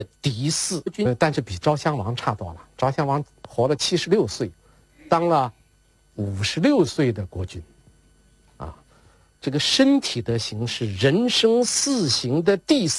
嫡嗣，但是比昭襄王差多了。昭襄王活了76岁，当了56岁的国君，啊，这个身体的形是人生4行的第4。